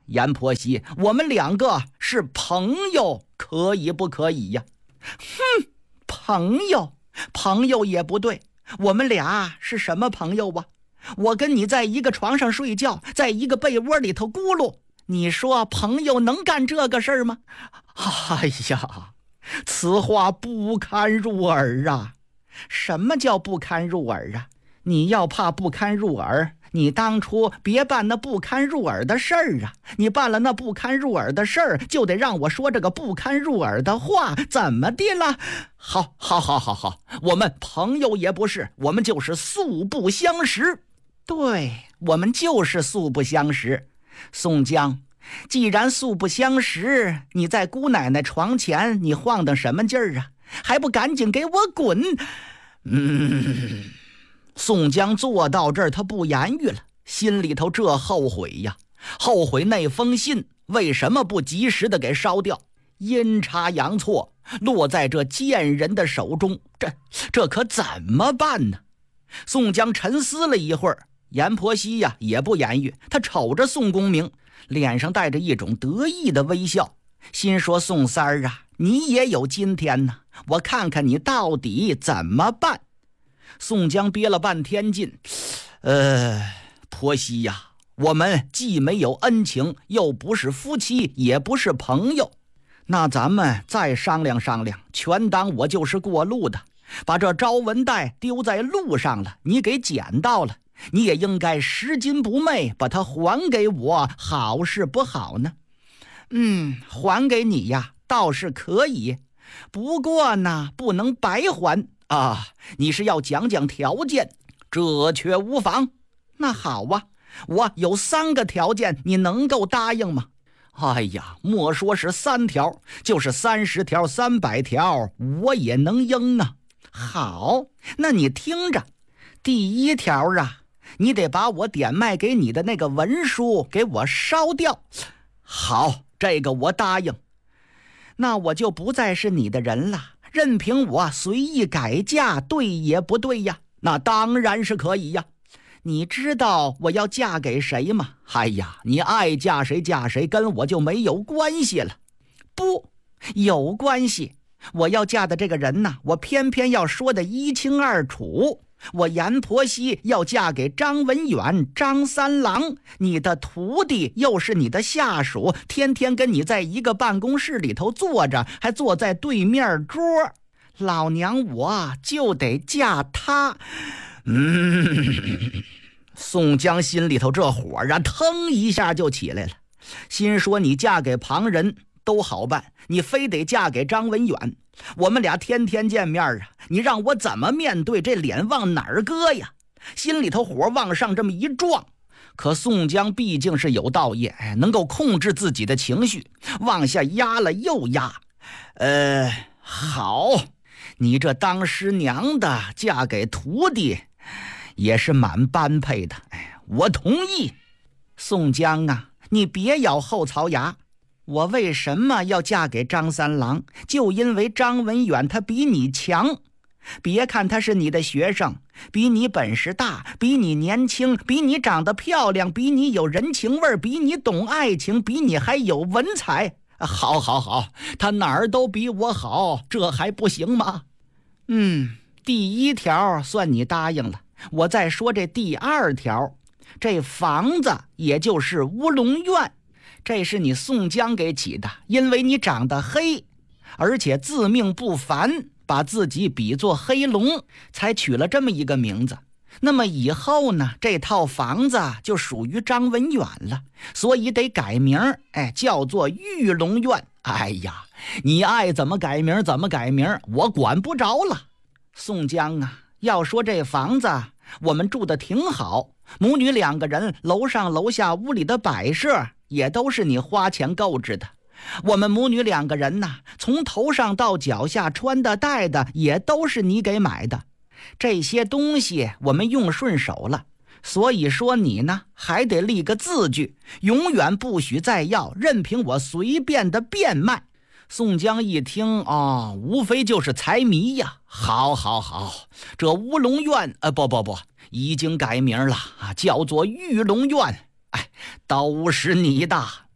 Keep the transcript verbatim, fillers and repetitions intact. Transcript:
阎婆惜，我们两个是朋友，可以不可以呀？哼，朋友，朋友也不对，我们俩是什么朋友啊？我跟你在一个床上睡觉，在一个被窝里头咕噜，你说朋友能干这个事儿吗？哎呀，此话不堪入耳啊！什么叫不堪入耳啊？你要怕不堪入耳，你当初别办那不堪入耳的事儿啊！你办了那不堪入耳的事儿，就得让我说这个不堪入耳的话，怎么的了？好，好，好，好，好，我们朋友也不是，我们就是素不相识。对，我们就是素不相识。宋江，既然素不相识，你在姑奶奶床前你晃荡什么劲儿啊？还不赶紧给我滚！嗯，宋江坐到这儿，他不言语了，心里头这后悔呀，后悔那封信为什么不及时的给烧掉，阴差阳错落在这贱人的手中，这这可怎么办呢？宋江沉思了一会儿，阎婆惜呀也不言语，他瞅着宋公明，脸上带着一种得意的微笑，心说宋三儿啊，你也有今天呢，我看看你到底怎么办。宋江憋了半天劲，呃，婆惜呀，我们既没有恩情，又不是夫妻，也不是朋友，那咱们再商量商量，全当我就是过路的，把这招文带丢在路上了，你给捡到了，你也应该拾金不昧，把它还给我，好是不好呢？嗯，还给你呀，倒是可以，不过呢，不能白还啊！你是要讲讲条件，这却无妨。那好啊，我有三个条件，你能够答应吗？哎呀，莫说是三条，就是三十条、三百条，我也能应啊。好，那你听着，第一条啊，你得把我点卖给你的那个文书给我烧掉。好，这个我答应。那我就不再是你的人了，任凭我随意改嫁，对也不对呀？那当然是可以呀。你知道我要嫁给谁吗？哎呀，你爱嫁谁嫁谁，跟我就没有关系了。不，有关系。我要嫁的这个人呢，我偏偏要说的一清二楚。我阎婆惜要嫁给张文远，张三郎，你的徒弟，又是你的下属，天天跟你在一个办公室里头坐着，还坐在对面桌，老娘我就得嫁他。嗯，宋江心里头这火啊，腾一下就起来了，心说你嫁给旁人都好办，你非得嫁给张文远，我们俩天天见面啊，你让我怎么面对，这脸往哪儿搁呀？心里头火往上这么一撞，可宋江毕竟是有道业，能够控制自己的情绪，往下压了又压。呃，好，你这当师娘的嫁给徒弟也是蛮般配的，哎，我同意。宋江啊，你别咬后槽牙。我为什么要嫁给张三郎？就因为张文远他比你强。别看他是你的学生，比你本事大，比你年轻，比你长得漂亮，比你有人情味，比你懂爱情，比你还有文采。好好好，他哪儿都比我好，这还不行吗？嗯，第一条算你答应了，我再说这第二条，这房子也就是乌龙院，这是你宋江给起的，因为你长得黑，而且自命不凡，把自己比作黑龙，才取了这么一个名字。那么以后呢，这套房子就属于张文远了，所以得改名，哎，叫做玉龙院。哎呀，你爱怎么改名怎么改名，我管不着了。宋江啊，要说这房子我们住的挺好，母女两个人楼上楼下屋里的摆设也都是你花钱购置的，我们母女两个人呢，从头上到脚下穿的戴的也都是你给买的，这些东西我们用顺手了，所以说你呢还得立个字据，永远不许再要，任凭我随便的变卖。宋江一听，哦，无非就是财迷呀。好好好，这乌龙院呃不不不已经改名了啊，叫做玉龙院。哎，都是你的。